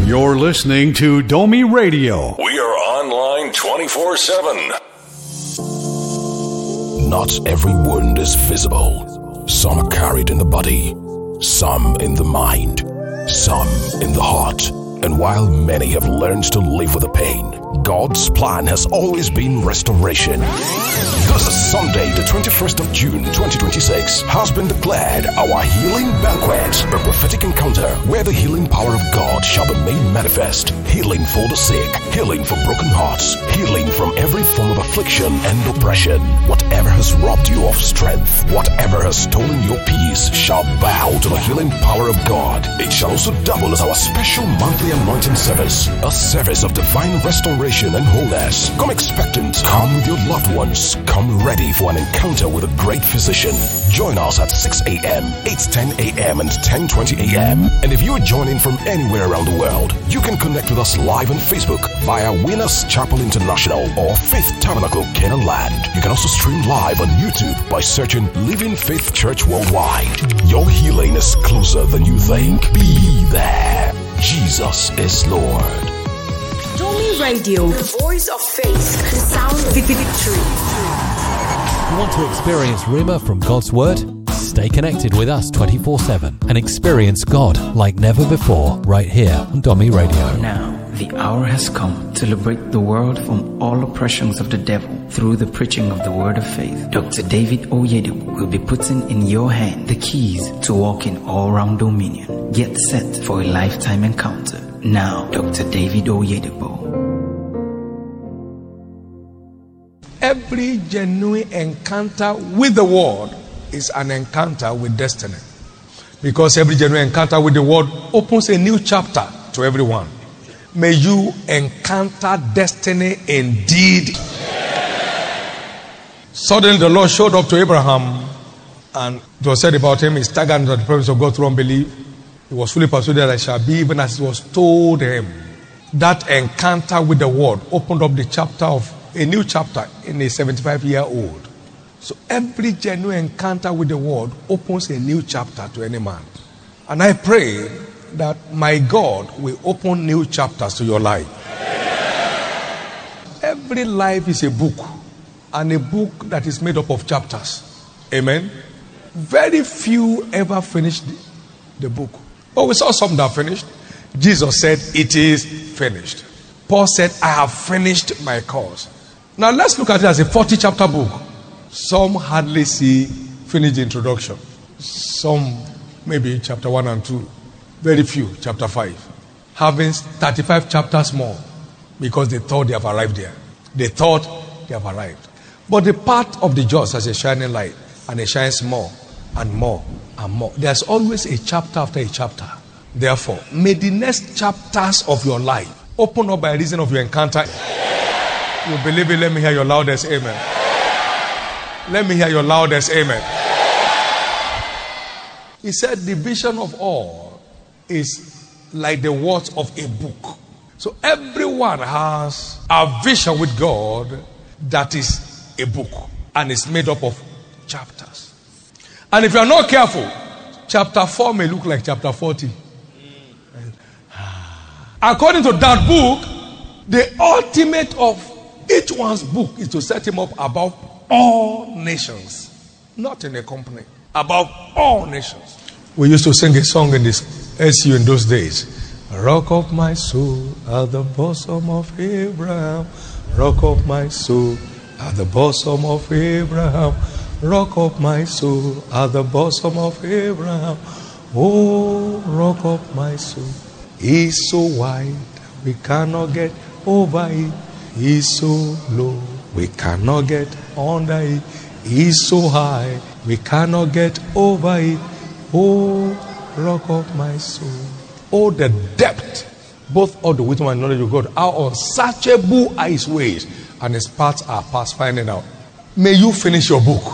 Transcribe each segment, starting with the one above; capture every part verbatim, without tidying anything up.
You're listening to Domi Radio. We are online twenty-four seven. Not every wound is visible. Some are carried in the body, some in the mind, some in the heart. And while many have learned to live with the pain, God's plan has always been restoration. This Sunday, the twenty-first of June, twenty twenty-six, has been declared our healing banquet, a prophetic encounter where the healing power of God shall be made manifest. Healing for the sick, healing for broken hearts, healing from every form of affliction and oppression. Whatever has robbed you of strength, whatever has stolen your peace, shall bow to the healing power of God. It shall also double as our special monthly anointing service, a service of divine restoration and wholeness. Come expectant, come with your loved ones, come ready for an encounter with a great physician. Join us at six a.m., eight ten a.m. and ten twenty a.m. And if you are joining from anywhere around the world, you can connect with us live on Facebook via Winners Chapel International or Faith Tabernacle Canaan Land. You can also stream live on YouTube by searching Living Faith Church Worldwide. Your healing is closer than you think. Be there. Jesus is Lord. Domi Radio, the voice of faith, the sound of victory. You want to experience Rhema from God's Word? Stay connected with us twenty-four seven and experience God like never before right here on Domi Radio. Now, the hour has come to liberate the world from all oppressions of the devil through the preaching of the word of faith. Doctor David Oyedepo will be putting in your hand the keys to walk in all-round dominion. Get set for a lifetime encounter. Now, Doctor David Oyedepo. Every genuine encounter with the word is an encounter with destiny. Because every genuine encounter with the word opens a new chapter to everyone. May you encounter destiny indeed. Suddenly the Lord showed up to Abraham, and it was said about him, he staggered into the presence of God through unbelief. He was fully persuaded that it shall be even as it was told him. That encounter with the word opened up the chapter of a new chapter in a seventy-five-year-old. So every genuine encounter with the word opens a new chapter to any man. And I pray that my God will open new chapters to your life. Every life is a book, and a book that is made up of chapters. Amen. Very few ever finished the, the book. But we saw some that finished. Jesus said, it is finished. Paul said, I have finished my course. Now let's look at it as a forty chapter book. Some hardly see finish the introduction. Some maybe chapter one and two. Very few, chapter five. Having thirty-five chapters more because they thought they have arrived there. They thought they have arrived. But the path of the just has a shining light, and it shines more and more and more. There's always a chapter after a chapter. Therefore, may the next chapters of your life open up by reason of your encounter. You believe it? Let me hear your loudest amen. Let me hear your loudest amen. He said the vision of all is like the words of a book. So everyone has a vision with God that is a book, and it's made up of chapters. And if you are not careful, chapter four may look like chapter forty. According to that book, the ultimate of each one's book is to set him up above all nations. Not in a company. Above all nations. We used to sing a song in this S U in those days. Rock of my soul at the bosom of Abraham. Rock of my soul at the bosom of Abraham. Rock of my soul at the bosom of Abraham. Oh, rock of my soul. He's so wide, we cannot get over it. He's so low, we cannot get under it. He's so high, we cannot get over it. Oh, rock of my soul. Oh, the depth, both of the wisdom and knowledge of God, how unsearchable are his ways, and his paths are past finding out. May you finish your book.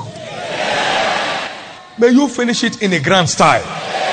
May you finish it in a grand style.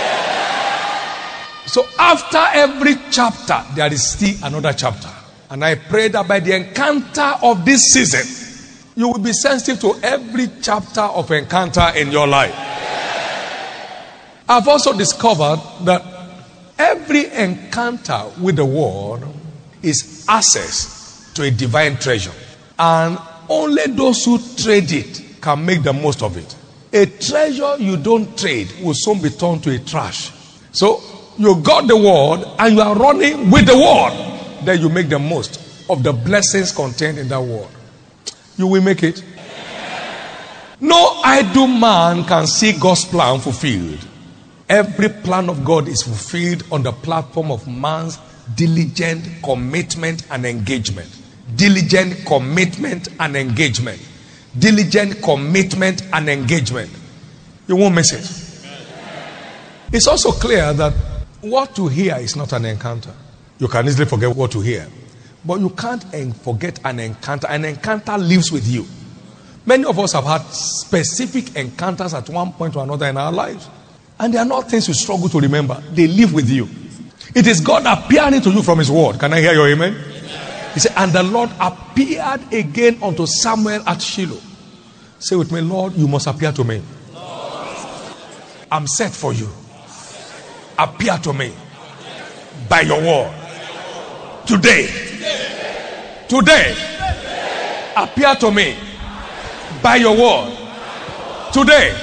So after every chapter, there is still another chapter. And I pray that by the encounter of this season, you will be sensitive to every chapter of encounter in your life. I've also discovered that every Every encounter with the word is access to a divine treasure. And only those who trade it can make the most of it. A treasure you don't trade will soon be turned to a trash. So you got the word and you are running with the word. Then you make the most of the blessings contained in that word. You will make it. No idle man can see God's plan fulfilled. Every plan of God is fulfilled on the platform of man's diligent commitment and engagement. Diligent commitment and engagement. Diligent commitment and engagement. You won't miss it. It's also clear that what you hear is not an encounter. You can easily forget what you hear. But you can't forget an encounter. An encounter lives with you. Many of us have had specific encounters at one point or another in our lives. And they are not things you struggle to remember. They live with you. It is God appearing to you from his word. Can I hear your amen? He said, and the Lord appeared again unto Samuel at Shiloh. Say with me, Lord, you must appear to me. I'm set for you. Appear to me by your word. Today. Today. Appear to me by your word. Today.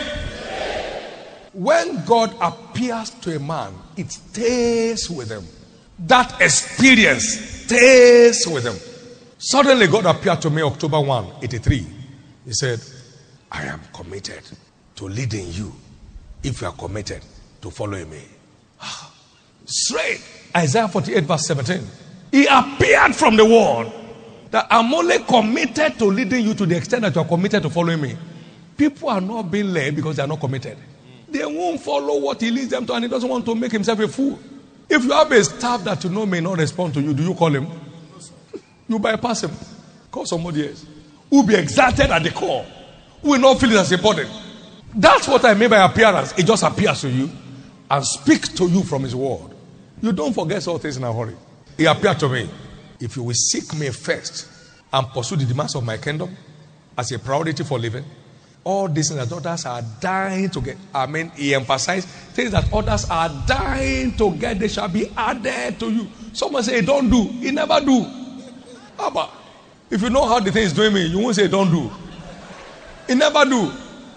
When God appears to a man, it stays with him. That experience stays with him. Suddenly God appeared to me October first, eighty-three. He said, I am committed to leading you if you are committed to following me. Straight. Isaiah forty-eight verse seventeen. He appeared from the word that I'm only committed to leading you to the extent that you are committed to following me. People are not being led because they are not committed. They won't follow what he leads them to, and he doesn't want to make himself a fool. If you have a staff that you know may not respond to you, do you call him? You bypass him. Call somebody else. Who will be exalted at the core. Who will not feel it as a burden. That's what I mean by appearance. It just appears to you and speaks to you from his word. You don't forget all things in a hurry. He appeared to me. If you will seek me first and pursue the demands of my kingdom as a priority for living, all these things that others are dying to get. I mean, he emphasized things that others are dying to get, they shall be added to you. Someone say, don't do. He never do. Abba, if you know how the thing is doing me, you won't say, don't do. He never do.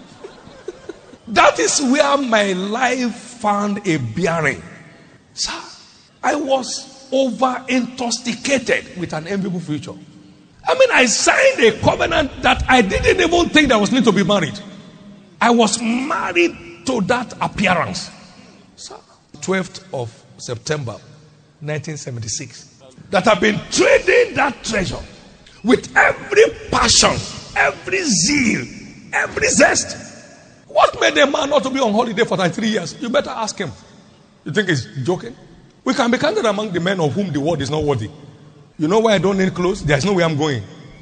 That is where my life found a bearing. Sir, I was over intoxicated with an enviable future. I mean, I signed a covenant that I didn't even think there was need to be married. I was married to that appearance. Sir, twelfth of September nineteen seventy-six. That I've been trading that treasure with every passion, every zeal, every zest. What made a man not to be on holiday for like three years? You better ask him. You think he's joking? We can be counted among the men of whom the word is not worthy. You know why I don't need clothes? There's no way I'm going.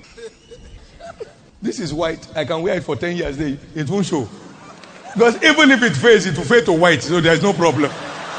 This is white. I can wear it for ten years. It won't show. Because even if it fades, it will fade to white. So there's no problem.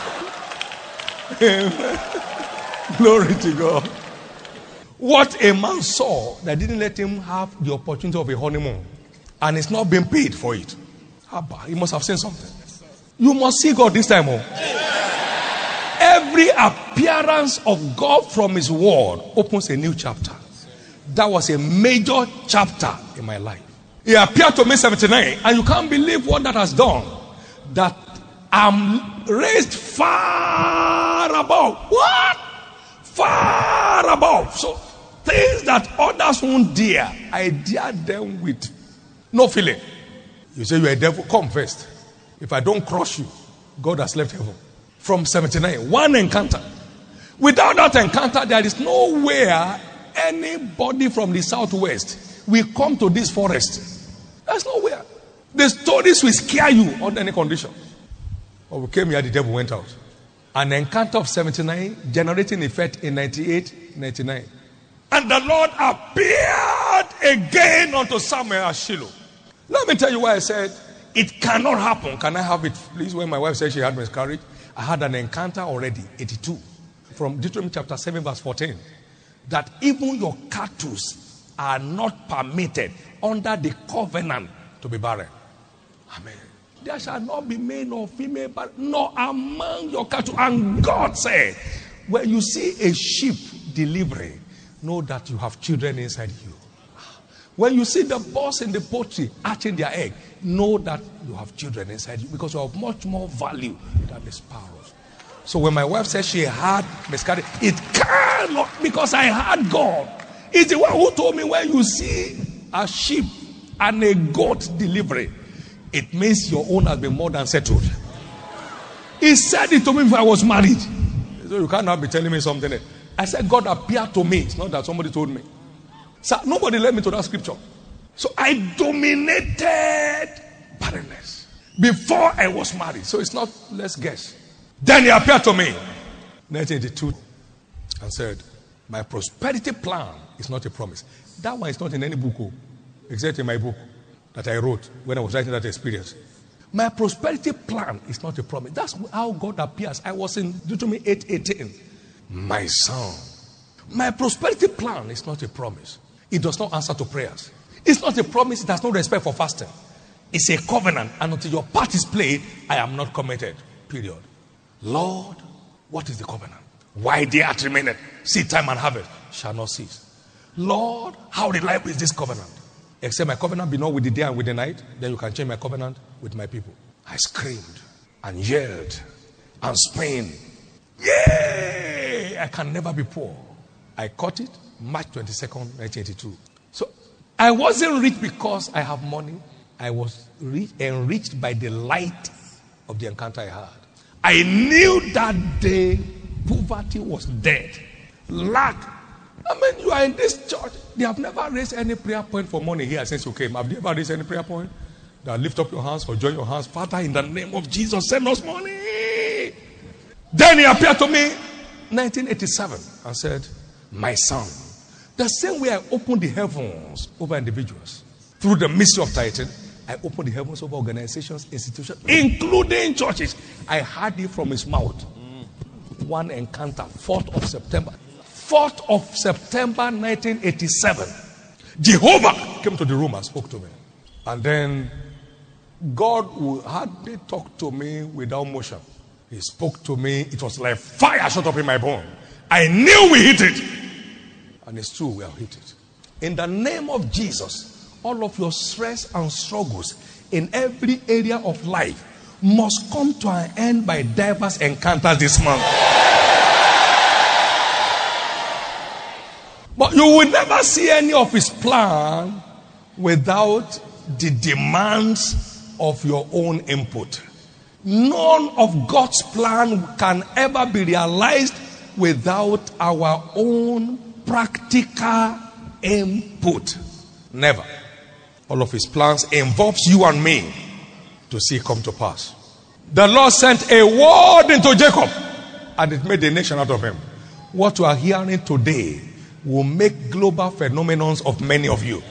Glory to God. What a man saw that didn't let him have the opportunity of a honeymoon. And it's not being paid for it. He must have seen something. You must see God this time. Oh. Every appearance of God from his word opens a new chapter. That was a major chapter in my life. He appeared to me seventy-nine, and you can't believe what that has done. That I'm raised far above. What? Far above. So things that others won't dare, I dare them with no feeling. You say you're a devil, come first. If I don't crush you, God has left heaven. From seventy-nine, one encounter. Without that encounter, there is nowhere anybody from the southwest will come to this forest. There's nowhere. The stories will scare you under any condition. But we came here, the devil went out. An encounter of seventy-nine generating effect in ninety-eight, ninety-nine. And the Lord appeared again unto Samuel at Shiloh. Let me tell you why I said it cannot happen. Can I have it, please? When my wife said she had miscarriage, I had an encounter already, eighty-two, from Deuteronomy chapter seven, verse fourteen, that even your cattle are not permitted under the covenant to be barren. Amen. There shall not be male or female, but nor among your cattle. And God said, when you see a sheep delivering, know that you have children inside you. When you see the birds in the poultry hatching their egg, know that you have children inside you, because you have much more value than the sparrows. So when my wife said she had miscarriage, it cannot, because I had God. It's the one who told me, when you see a sheep and a goat delivering, it means your own has been more than settled. He said it to me before I was married. So you cannot be telling me something else. I said, God appeared to me. It's not that somebody told me. So nobody led me to that scripture. So I dominated barrenness before I was married. So it's not, let's guess. Then he appeared to me, nineteen eighty-two, and said, my prosperity plan is not a promise. That one is not in any book, except in my book that I wrote when I was writing that experience. My prosperity plan is not a promise. That's how God appears. I was in Deuteronomy eight eighteen. My son, my prosperity plan is not a promise. It does not answer to prayers. It's not a promise. It has no respect for fasting. It's a covenant. And until your part is played, I am not committed. Period. Lord, what is the covenant? Why the earth remaineth, seed time and harvest shall not cease. Lord, how reliable is this covenant? Except my covenant be not with the day and with the night, then you can change my covenant with my people. I screamed and yelled and screamed. Yay! I can never be poor. I caught it March twenty-second, nineteen eighty-two. So I wasn't rich because I have money. I was rich, enriched by the light of the encounter I had. I knew that day poverty was dead. Lack. I mean, you are in this church. They have never raised any prayer point for money here since you came. Have you ever raised any prayer point? That lift up your hands or join your hands. Father, in the name of Jesus, send us money. Then he appeared to me nineteen eighty-seven and said, my son, the same way I opened the heavens over individuals through the mystery of tithing, I opened the heavens over organizations, institutions, including churches. I heard it from his mouth. One encounter, fourth of September. fourth of September nineteen eighty-seven. Jehovah came to the room and spoke to me. And then God would hardly talk to me without motion. He spoke to me. It was like fire shot up in my bone. I knew we hit it. And it's true, we have hit it. In the name of Jesus, all of your stress and struggles in every area of life must come to an end by diverse encounters this month. But you will never see any of his plan without the demands of your own input. None of God's plan can ever be realized without our own practical input. Never. All of his plans involves you and me to see come to pass. The Lord sent a word into Jacob and it made a nation out of him. What you are hearing today will make global phenomenons of many of you.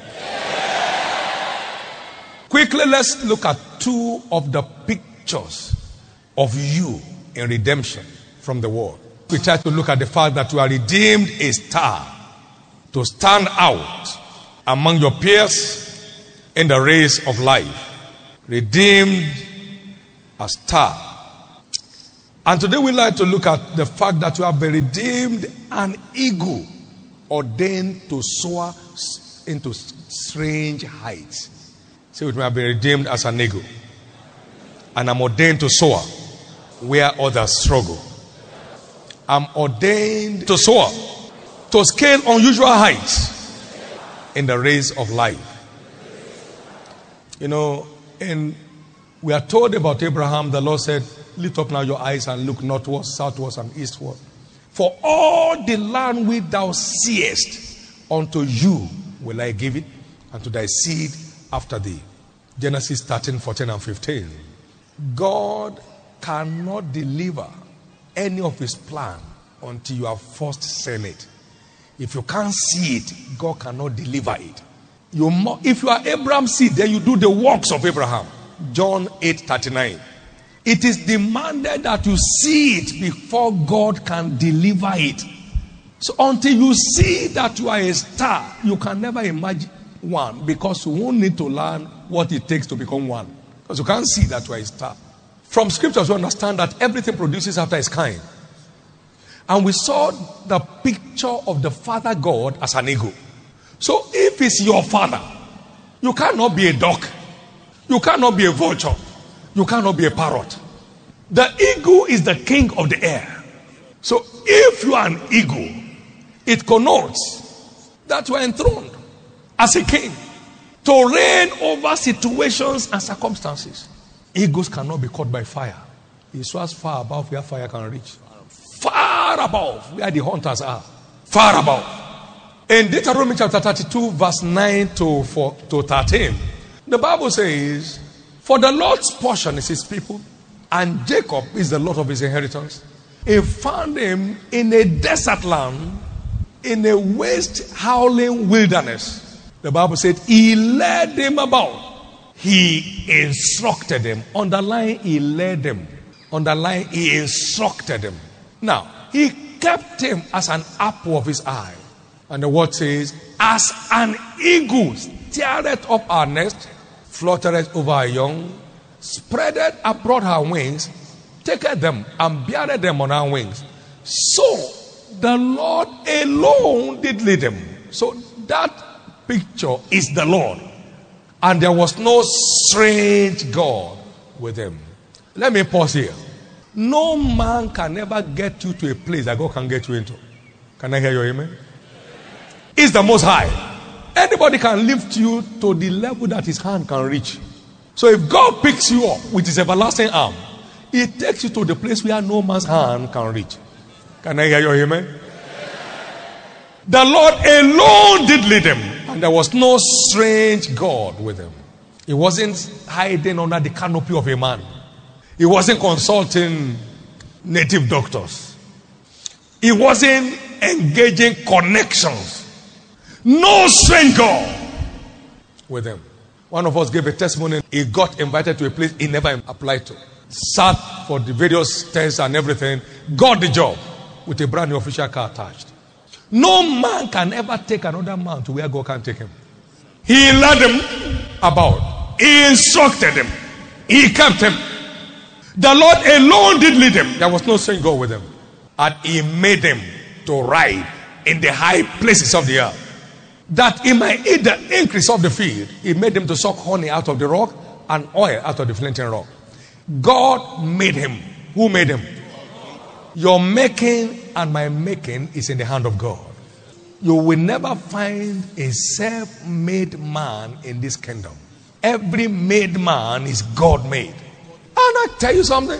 Quickly, let's look at two of the pictures of you in redemption from the world. We try to look at the fact that you are redeemed a star to stand out among your peers in the race of life. Redeemed a star. And today we like to look at the fact that you have been redeemed an eagle ordained to soar into strange heights. Say with me, I have been redeemed as an eagle. And I'm ordained to soar where others struggle. I'm ordained to soar, to scale unusual heights in the race of life. You know, and we are told about Abraham, the Lord said, lift up now your eyes and look northward, southward, and eastward. For all the land which thou seest, unto you will I give it, and to thy seed after thee. Genesis thirteen, fourteen, and fifteen. God cannot deliver any of his plan until you have first seen it. If you can't see it, God cannot deliver it. You mo- if you are Abraham's seed, then you do the works of Abraham. John eight thirty-nine. It is demanded that you see it before God can deliver it. So until you see that you are a star, you can never imagine one, because you won't need to learn what it takes to become one. Because you can't see that you are a star. From scriptures, we understand that everything produces after its kind. And we saw the picture of the Father God as an eagle. So if it's your father, you cannot be a duck. You cannot be a vulture. You cannot be a parrot. The eagle is the king of the air. So if you are an eagle, it connotes that you are enthroned as a king to reign over situations and circumstances. Eagles cannot be caught by fire. He soars far above where fire can reach. Far above where the hunters are. Far above. In Deuteronomy chapter thirty-two, verse nine to thirteen, the Bible says, for the Lord's portion is his people, and Jacob is the Lord of his inheritance. He found him in a desert land, in a waste, howling wilderness. The Bible said he led him about. He instructed him. Underline, he led him. Underline, he instructed him. Now, he kept him as an apple of his eye. And the word says, as an eagle stirreth up our nest, fluttereth over our young, spreadeth abroad her wings, taketh them and beareth them on her wings. So the Lord alone did lead him. So that picture is the Lord. And there was no strange God with him. Let me pause here. No man can ever get you to a place that God can get you into. Can I hear your amen? It's the Most High. Anybody can lift you to the level that his hand can reach. So if God picks you up with his everlasting arm, it takes you to the place where no man's hand can reach. Can I hear your amen? The Lord alone did lead him, and there was no strange God with him. He wasn't hiding under the canopy of a man. He wasn't consulting native doctors. He wasn't engaging connections. No strange God with him. One of us gave a testimony. He got invited to a place he never applied to. Sat for the various tests and everything. Got the job with a brand new official car attached. No man can ever take another man to where God can take him. He led him about. He instructed him. He kept him. The Lord alone did lead him. There was no strange God with him. And he made him to ride in the high places of the earth, that he might eat the increase of the field. He made him to suck honey out of the rock and oil out of the flinting rock. God made him. Who made him? Your making and my making is in the hand of God. You will never find a self-made man in this kingdom. Every made man is God-made. And I tell you something.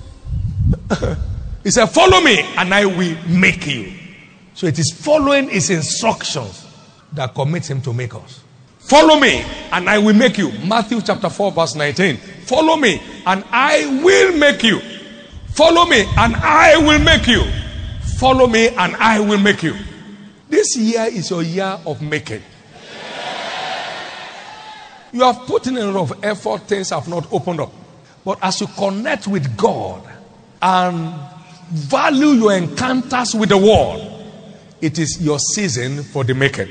He said, follow me and I will make you. So it is following his instructions that commits him to make us. Follow me and I will make you. Matthew chapter four verse nineteen. Follow me and I will make you. Follow me and I will make you. Follow me and I will make you. This year is your year of making. You have put in a lot of effort, things have not opened up. But as you connect with God and value your encounters with the world, it is your season for the making.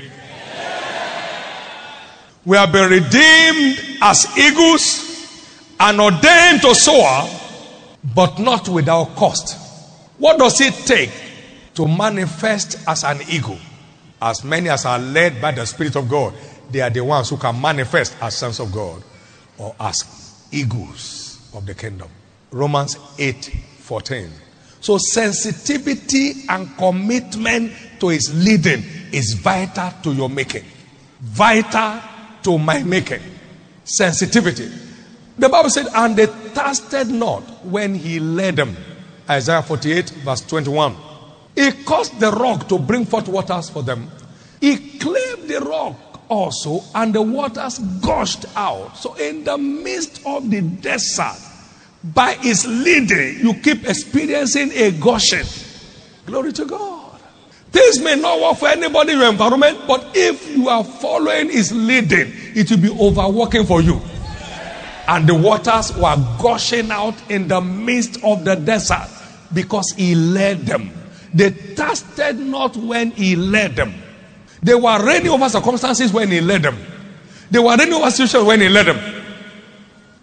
We have been redeemed as eagles and ordained to soar, but not without cost. What does it take to manifest as an eagle? As many as are led by the Spirit of God, they are the ones who can manifest as sons of God or as eagles of the kingdom. Romans eight fourteen. So sensitivity and commitment to his leading is vital to your making. Vital to my making. Sensitivity. The Bible said, and they thirsted not when he led them. Isaiah forty-eight verse twenty-one. He caused the rock to bring forth waters for them. He clave the rock also, and the waters gushed out. So in the midst of the desert, by his leading, you keep experiencing a gushing. Glory to God. Things may not work for anybody in your environment, but if you are following his leading, it will be overworking for you. And the waters were gushing out in the midst of the desert because he led them. They thirsted not when he led them. They were reigning over circumstances when he led them. They were reigning over situations when he led them.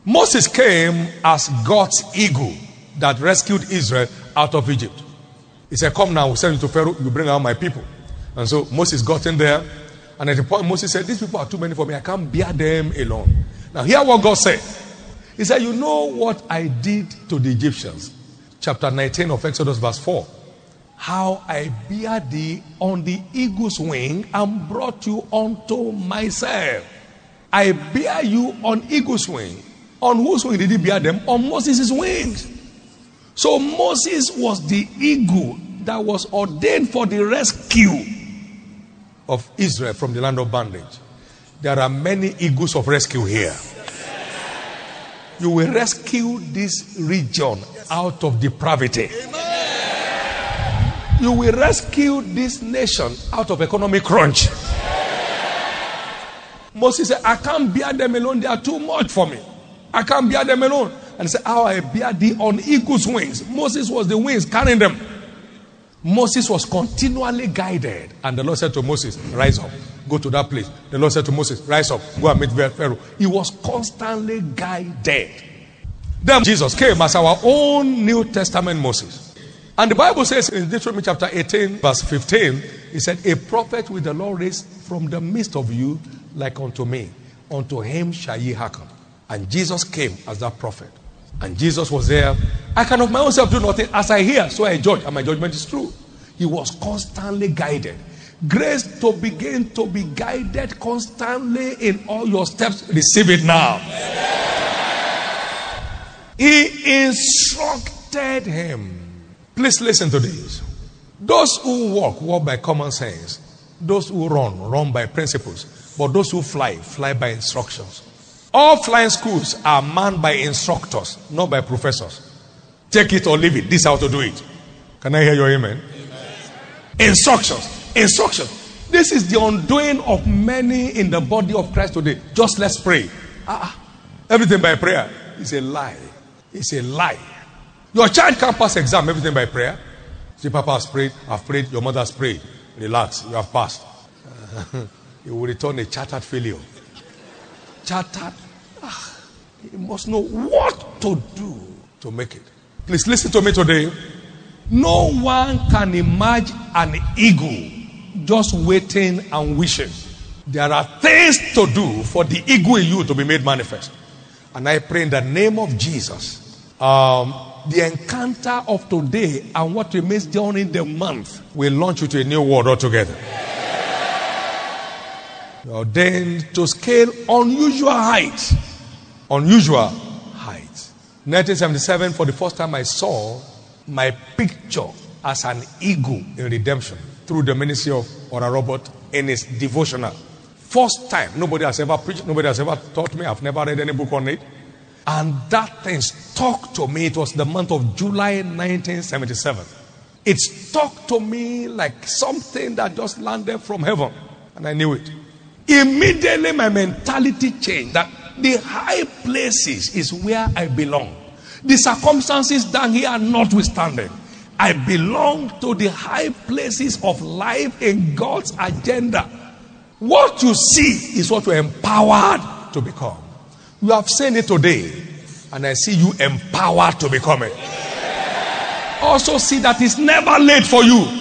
Moses came as God's eagle that rescued Israel out of Egypt. He said, come now, we'll send you to Pharaoh, you bring out my people. And so Moses got in there, and at the point Moses said, these people are too many for me, I can't bear them alone. Now hear what God said. He said, you know what I did to the Egyptians? Chapter nineteen of Exodus verse four. How I bear thee on the eagle's wing and brought you unto myself. I bear you on eagle's wing. On whose wing did he bear them? On Moses' wings. So Moses was the eagle that was ordained for the rescue of Israel from the land of bondage. There are many eagles of rescue here. You will rescue this region out of depravity. You will rescue this nation out of economic crunch. Moses said, I can't bear them alone. They are too much for me. I can't bear them alone. And he said, how I bear thee on eagle's wings. Moses was the wings carrying them. Moses was continually guided. And the Lord said to Moses, rise up. Go to that place. The Lord said to Moses, rise up. Go and meet Pharaoh. He was constantly guided. Then Jesus came as our own New Testament Moses. And the Bible says in Deuteronomy chapter eighteen, verse fifteen, he said, a prophet will the Lord raise from the midst of you like unto me. Unto him shall ye hearken. And Jesus came as that prophet. And Jesus was there. I can of my own self do nothing. As I hear, so I judge. And my judgment is true. He was constantly guided. Grace to begin to be guided constantly in all your steps. Receive it now. He instructed him. Please listen to this. Those who walk, walk by common sense. Those who run, run by principles. But those who fly, fly by instructions. All flying schools are manned by instructors, not by professors. Take it or leave it. This is how to do it. Can I hear your amen? Amen. Instructions. Instructions. This is the undoing of many in the body of Christ today. Just let's pray. Ah, everything by prayer is a lie. It's a lie. Your child can't pass exam, everything by prayer. See, Papa has prayed, I've prayed, your mother has prayed. Relax, you have passed. Uh, you will return a chartered failure. Chartered. Ah, you must know what to do to make it. Please listen to me today. No one can emerge an eagle just waiting and wishing. There are things to do for the eagle in you to be made manifest. And I pray in the name of Jesus, um, the encounter of today and what remains during the month will launch you to a new world altogether. You're ordained to scale unusual heights. Unusual heights. nineteen seventy-seven, for the first time I saw my picture as an eagle in redemption through the ministry of Ora Robert in his devotional. First time. Nobody has ever preached. Nobody has ever taught me. I've never read any book on it. And that thing stuck to me. It was the month of July nineteen seventy-seven. It stuck to me like something that just landed from heaven. And I knew it. Immediately my mentality changed. That the high places is where I belong. The circumstances down here are notwithstanding. I belong to the high places of life in God's agenda. What you see is what you're empowered to become. You have seen it today, and I see you empowered to become it. Also see that it's never late for you.